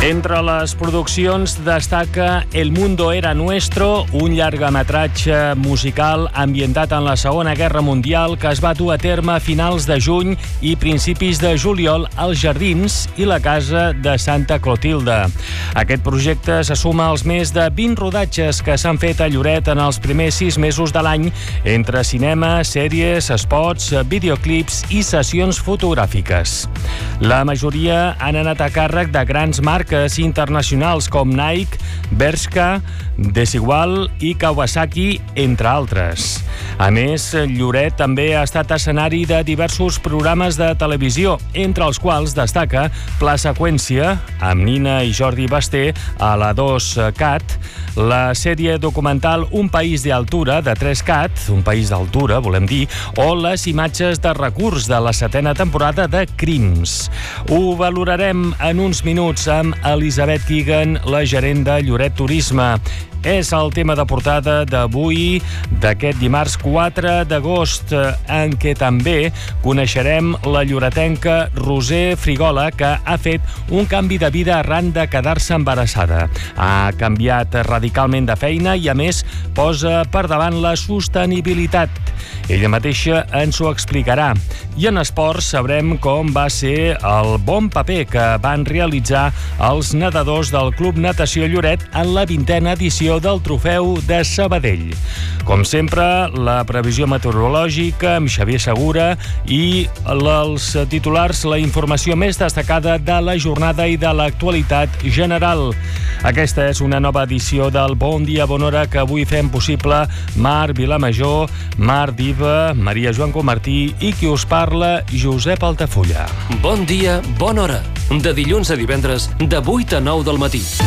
Entre les produccions destaca El mundo era nuestro, un llargametratge musical ambientat en la Segona Guerra Mundial que es va dur a terme a finals de juny i principis de juliol als Jardins i la Casa de Santa Clotilde. Aquest projecte se suma als més de 20 rodatges que s'han fet a Lloret en els primers 6 mesos de l'any, entre cinema, sèries, spots, videoclips i sessions fotogràfiques. La majoria han anat a càrrec de grans marques internacionals com Nike, Bershka, Desigual i Kawasaki, entre altres. A més, Lloret també ha estat escenari de diversos programes de televisió, entre els quals destaca Pla Seqüència, amb Nina i Jordi Basté a la 2CAT, la sèrie documental Un país de altura, de 3CAT, un país d'altura, volem dir, o les imatges de recurs de la 7a temporada de Crims. Ho valorarem en uns minuts amb Elisabet Keegan, la gerent de Lloret Turisme. És el tema de portada d'avui, d'aquest dimarts 4 d'agost, en què també coneixerem la lloretenca Roser Frigola, que ha fet un canvi de vida arran de quedar-se embarassada. Ha canviat radicalment de feina i, a més, posa per davant la sostenibilitat. Ella mateixa ens ho explicarà. I en esports sabrem com va ser el bon paper que van realitzar els nedadors del Club Natació Lloret en la 20a edició del Trofeu de Sabadell. Com sempre, la previsió meteorològica amb Xavier Segura i els titulars, la informació més destacada de la jornada i de l'actualitat general. Aquesta és una nova edició del Bon Dia, Bona Hora, que avui fem possible Marc Vilamajor, Marc Diva, Maria Joan Comartí i qui us parla, Josep Altafulla. Bon dia, bona hora. De dilluns a divendres, de 8 a 9 del matí.